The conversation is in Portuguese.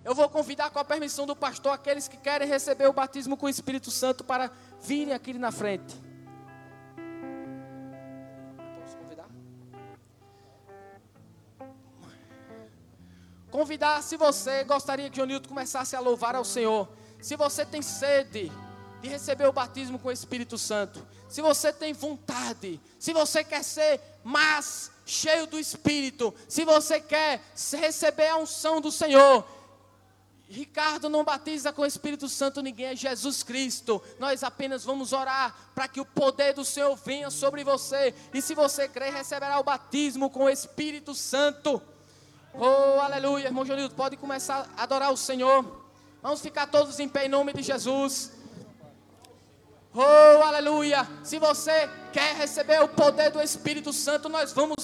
Eu vou convidar, com a permissão do pastor, aqueles que querem receber o batismo com o Espírito Santo para virem aqui na frente. Posso convidar? Convidar, se você gostaria que o Nilton começasse a louvar ao Senhor. Se você tem sede de receber o batismo com o Espírito Santo, se você tem vontade, se você quer ser mais cheio do Espírito, se você quer receber a unção do Senhor, Ricardo não batiza com o Espírito Santo ninguém, é Jesus Cristo. Nós apenas vamos orar para que o poder do Senhor venha sobre você, e se você crer, receberá o batismo com o Espírito Santo. Oh, aleluia, irmão Jonildo, pode começar a adorar o Senhor. Vamos ficar todos em pé em nome de Jesus. Oh, aleluia. Se você quer receber o poder do Espírito Santo, nós vamos